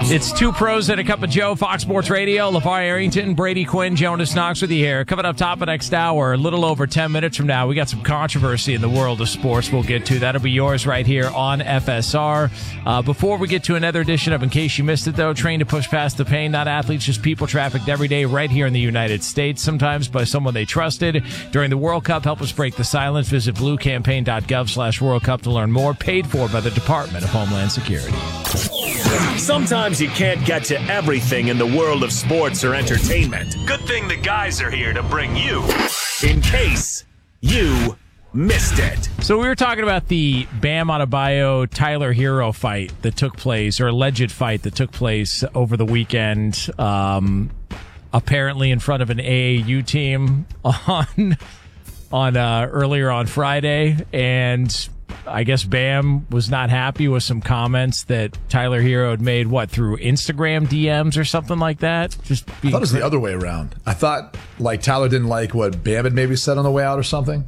It's Two Pros and a Cup of Joe, Fox Sports Radio. LeVar Arrington, Brady Quinn, Jonas Knox with you here. Coming up top of next hour, a little over 10 minutes from now, we got some controversy in the world of sports we'll get to. That'll be yours right here on FSR. Before we get to another edition of In Case You Missed It, though, trained to push past the pain, not athletes, just people trafficked every day right here in the United States, sometimes by someone they trusted. During the World Cup, help us break the silence. Visit bluecampaign.gov/World Cup to learn more. Paid for by the Department of Homeland Security. Sometimes you can't get to everything in the world of sports or entertainment. Good thing the guys are here to bring you In Case You Missed It. So we were talking about the Bam Adebayo Tyler Hero fight that took place, or alleged fight that took place over the weekend, apparently in front of an AAU team on earlier on Friday, and I guess Bam was not happy with some comments that Tyler Hero had made, through Instagram DMs or something like that? I thought it was the other way around. I thought, Tyler didn't like what Bam had maybe said on the way out or something.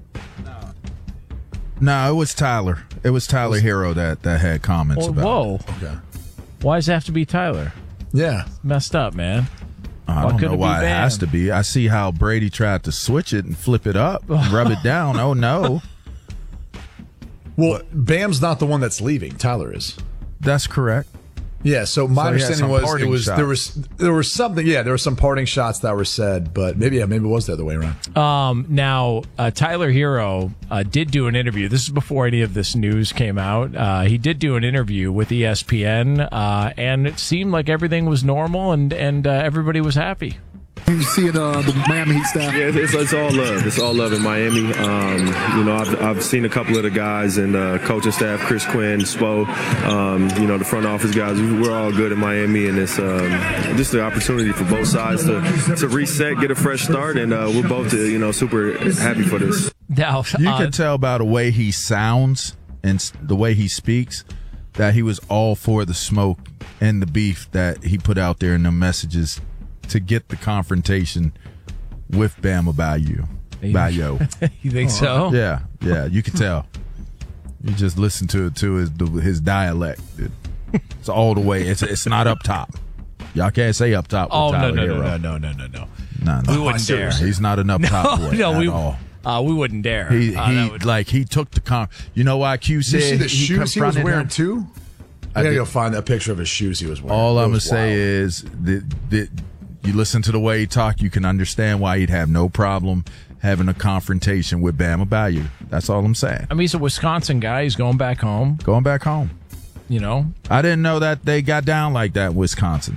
No, it was Tyler. It was Tyler Hero that had comments about Whoa. it. Okay. Why does it have to be Tyler? Yeah. Messed up, man. I don't know why it has to be. I see how Brady tried to switch it and flip it up, and rub it down. Oh, no. Well, Bam's not the one that's leaving. Tyler is. That's correct. Yeah, so my understanding was there was something. Yeah, there were some parting shots that were said, but maybe it was the other way around. Now, Tyler Hero did do an interview. This is before any of this news came out. He did do an interview with ESPN, and it seemed like everything was normal and everybody was happy. You see the Miami Heat staff? Yeah, it's all love. It's all love in Miami. I've seen a couple of the guys and coaching staff, Chris Quinn, Spo, the front office guys. We're all good in Miami, and it's just the opportunity for both sides to reset, get a fresh start, and we're both super happy for this. Now, you can tell by the way he sounds and the way he speaks that he was all for the smoke and the beef that he put out there in the messages to get the confrontation with Bam Adebayo. You think so? Yeah, you can tell. You just listen to his dialect. It's all the way. It's not up top. Y'all can't say up top. Oh, Tyler no. Hero. No. We wouldn't dare. He's not an up top boy at all. We wouldn't dare. He took the you know why Q said you see the shoes he was wearing him? Too? I gotta go find that picture of his shoes he was wearing. All I'm gonna say is that you listen to the way he talked, you can understand why he'd have no problem having a confrontation with Bam Adebayo. That's all I'm saying. I mean, he's a Wisconsin guy. He's going back home. You know? I didn't know that they got down like that in Wisconsin.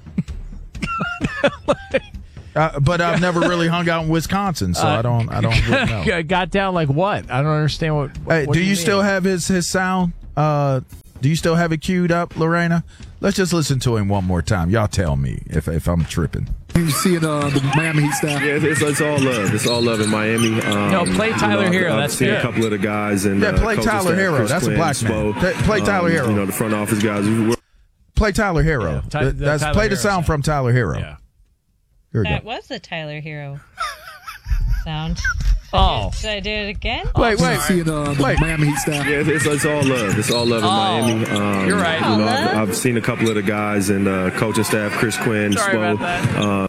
But I've never really hung out in Wisconsin, so I don't really know. Got down like what? I don't understand what hey, do you mean? Still have his sound? Do you still have it queued up, Lorena? Let's just listen to him one more time. Y'all tell me if I'm tripping. You see the Miami Heat staff? Yeah, it's all love. It's all love in Miami. No, play Tyler Hero. I've seen good. a couple of the guys and play Tyler Hero. That's a black man. Play Tyler Hero. The front office guys. Play Tyler Hero. Yeah, play the sound from Tyler Hero. Yeah. Here we go. That was the Tyler Hero sound. Should I do it again? Wait. You see the Miami Heat staff? Yeah, it's all love. It's all love in Miami. You're right. I've seen a couple of the guys and coaching staff, Chris Quinn, Sorry Spo. about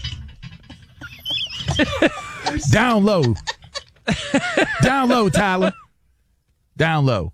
that. Down low. Down low, Tyler. Down low.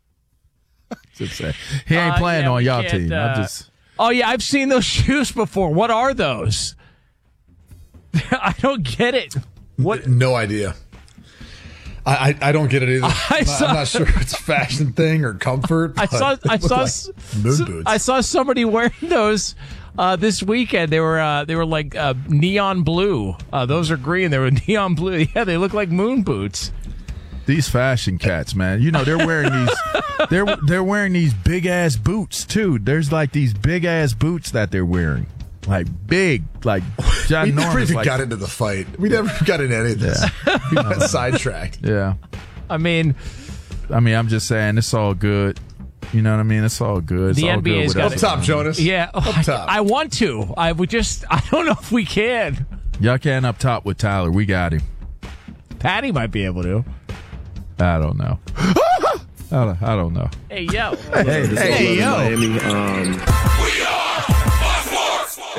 He ain't playing on y'all team. I've seen those shoes before. What are those? I don't get it. What? No idea. I don't get it either. I'm not sure if it's a fashion thing or comfort. I saw moon boots. I saw somebody wearing those this weekend. They were like neon blue. Those are green. They were neon blue. Yeah, they look like moon boots. These fashion cats, man. They're wearing these. They're wearing these big ass boots too. There's like these big ass boots that they're wearing. Like big, like ginormous. We never even got into the fight. We never got into any of this. Yeah. We got sidetracked. Yeah. I mean, I'm just saying it's all good. You know what I mean? It's all good. The NBA's got up top, Jonas. Yeah, up top. I want to. I don't know if we can. Y'all can up top with Tyler. We got him. Patty might be able to. I don't know. I don't know. Hey, yo. Hey, yo. Miami.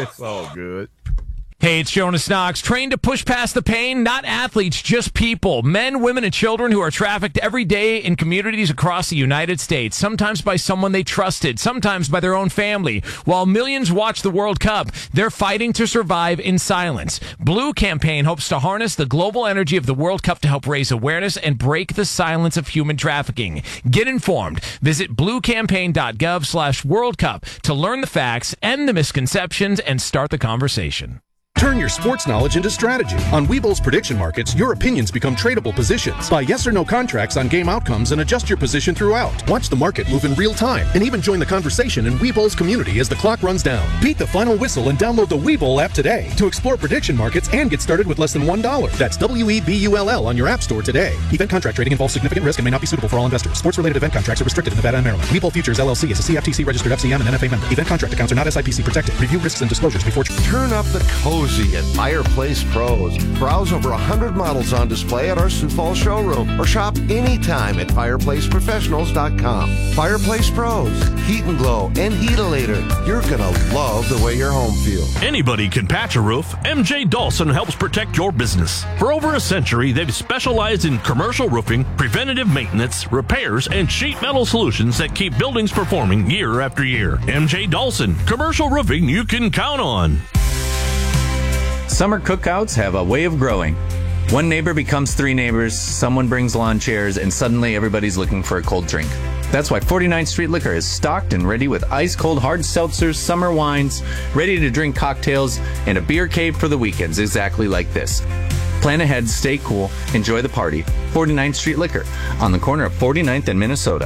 It's all good. Hey, it's Jonas Knox. Trained to push past the pain? Not athletes, just people. Men, women, and children who are trafficked every day in communities across the United States. Sometimes by someone they trusted, sometimes by their own family. While millions watch the World Cup, they're fighting to survive in silence. Blue Campaign hopes to harness the global energy of the World Cup to help raise awareness and break the silence of human trafficking. Get informed. Visit bluecampaign.gov/World Cup to learn the facts, end the misconceptions, and start the conversation. Turn your sports knowledge into strategy. On Webull's prediction markets, your opinions become tradable positions. Buy yes or no contracts on game outcomes and adjust your position throughout. Watch the market move in real time and even join the conversation in Webull's community as the clock runs down. Beat the final whistle and download the Webull app today to explore prediction markets and get started with less than $1. That's WEBULL on your app store today. Event contract trading involves significant risk and may not be suitable for all investors. Sports-related event contracts are restricted in Nevada and Maryland. Webull Futures LLC is a CFTC registered FCM and NFA member. Event contract accounts are not SIPC protected. Review risks and disclosures before. Turn up the cozy at Fireplace Pros. Browse over 100 models on display at our Sioux Falls showroom or shop anytime at fireplaceprofessionals.com. Fireplace Pros, Heat and Glow, and Heatalator. You're gonna love the way your home feels. Anybody can patch a roof. MJ Dawson helps protect your business. For over a century, they've specialized in commercial roofing, preventative maintenance, repairs, and sheet metal solutions that keep buildings performing year after year. MJ Dawson, commercial roofing you can count on. Summer cookouts have a way of growing. One neighbor becomes 3 neighbors, someone brings lawn chairs, and suddenly everybody's looking for a cold drink. That's why 49th Street Liquor is stocked and ready with ice-cold hard seltzers, summer wines, ready-to-drink cocktails, and a beer cave for the weekends exactly like this. Plan ahead, stay cool, enjoy the party. 49th Street Liquor, on the corner of 49th and Minnesota.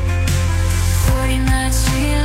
49th Street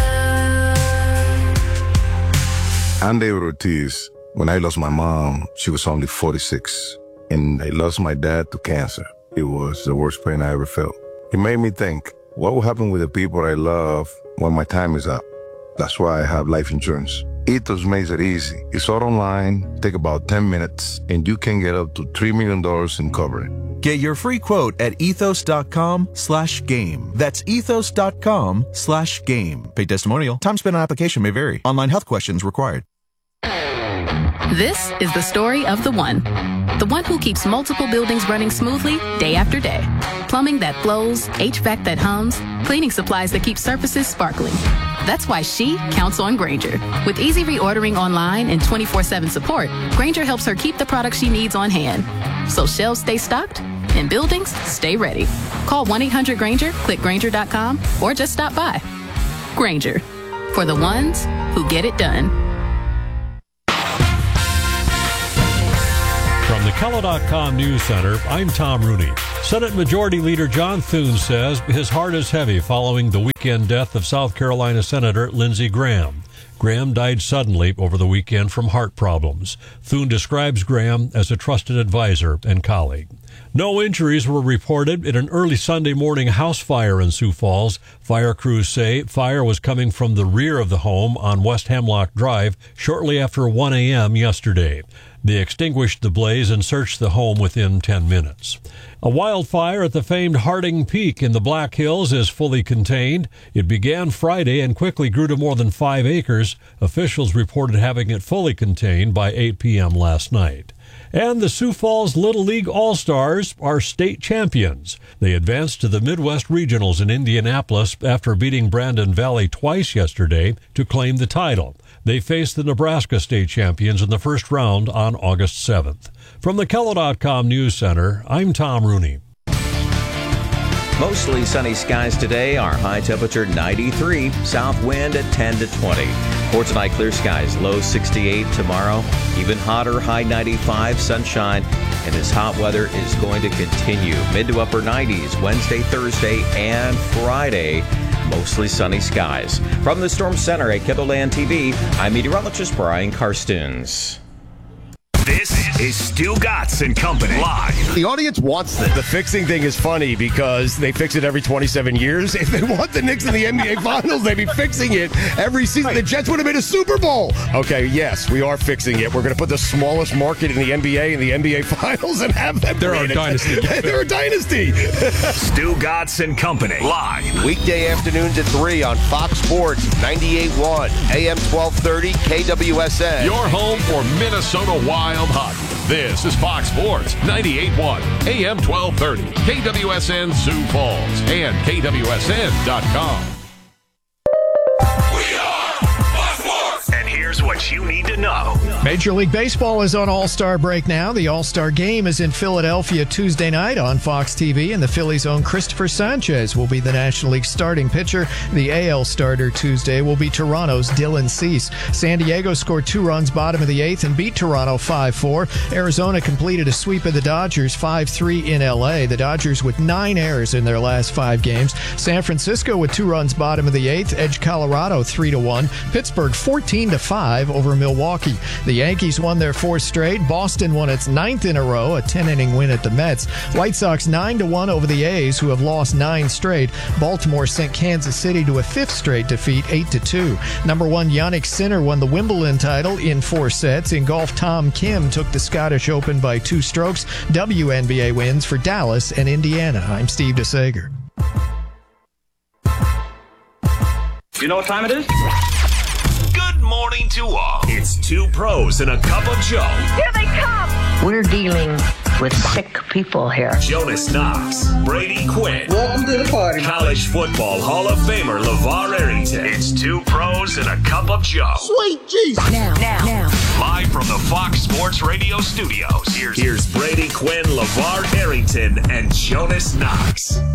Liquor. I'm David Ortiz. When I lost my mom, she was only 46, and I lost my dad to cancer. It was the worst pain I ever felt. It made me think, what will happen with the people I love when my time is up? That's why I have life insurance. Ethos makes it easy. It's all online, take about 10 minutes, and you can get up to $3 million in coverage. Get your free quote at ethos.com/game. That's ethos.com/game. Paid testimonial. Time spent on application may vary. Online health questions required. This is the story of the one who keeps multiple buildings running smoothly day after day. Plumbing that flows, HVAC that hums, cleaning supplies that keep surfaces sparkling. That's why she counts on Grainger. With easy reordering online and 24/7 support, Grainger helps her keep the products she needs on hand. So shelves stay stocked and buildings stay ready. Call 1-800-GRAINGER, click Grainger.com, or just stop by. Grainger, for the ones who get it done. From the Kello.com News Center, I'm Tom Rooney. Senate Majority Leader John Thune says his heart is heavy following the weekend death of South Carolina Senator Lindsey Graham. Graham died suddenly over the weekend from heart problems. Thune describes Graham as a trusted advisor and colleague. No injuries were reported in an early Sunday morning house fire in Sioux Falls. Fire crews say fire was coming from the rear of the home on West Hemlock Drive shortly after 1 a.m. yesterday. They extinguished the blaze and searched the home within 10 minutes. A wildfire at the famed Harding Peak in the Black Hills is fully contained. It began Friday and quickly grew to more than 5 acres. Officials reported having it fully contained by 8 p.m. last night. And the Sioux Falls Little League All-Stars are state champions. They advanced to the Midwest Regionals in Indianapolis after beating Brandon Valley twice yesterday to claim the title. They face the Nebraska state champions in the first round on August 7th. From the Kello.com News Center, I'm Tom Rooney. Mostly sunny skies today. Our high temperature 93, south wind at 10 to 20. For tonight, clear skies, low 68 tomorrow. Even hotter, high 95, sunshine. And this hot weather is going to continue. Mid to upper 90s Wednesday, Thursday, and Friday. Mostly sunny skies. From the Storm Center at KENDLLand TV, I'm meteorologist Brian Karstens. This is Stu Gatz and Company live. The audience wants this. The fixing thing is funny because they fix it every 27 years. If they want the Knicks in the NBA Finals, they'd be fixing it every season. The Jets would have made a Super Bowl. Okay, yes, we are fixing it. We're going to put the smallest market in the NBA in the NBA Finals and have them. They're our dynasty. They're a dynasty. Stu Gatz and Company live. Weekday afternoons at 3 on Fox Sports 98.1 AM 1230 KWSN. Your home for Minnesota Wild hockey. This is Fox Sports 98.1 AM 1230 KWSN Sioux Falls and KWSN.com. And here's what you need to know. Major League Baseball is on All-Star break now. The All-Star game is in Philadelphia Tuesday night on Fox TV, and the Phillies' own Christopher Sanchez will be the National League starting pitcher. The AL starter Tuesday will be Toronto's Dylan Cease. San Diego scored 2 runs bottom of the 8th and beat Toronto 5-4. Arizona completed a sweep of the Dodgers 5-3 in LA. The Dodgers with 9 errors in their last 5 games. San Francisco with 2 runs bottom of the 8th edged Colorado 3-1. Pittsburgh 14-5 over Milwaukee. The Yankees won their 4th straight. Boston won its 9th in a row, a 10-inning win at the Mets. White Sox 9-1 over the A's, who have lost 9 straight. Baltimore sent Kansas City to a 5th straight defeat, 8-2. Number 1 Jannik Sinner won the Wimbledon title in 4 sets. In golf, Tom Kim took the Scottish Open by 2 strokes. WNBA wins for Dallas and Indiana. I'm Steve DeSager. You know what time it is? Good morning to all. It's 2 pros and a cup of Joe. Here they come. We're dealing with sick people here. Jonas Knox, Brady Quinn. Welcome to the party. College football Hall of Famer LeVar Arrington. It's 2 pros and a cup of Joe. Sweet Jesus. Now. Live from the Fox Sports Radio studios. Here's Brady Quinn, LeVar Arrington, and Jonas Knox.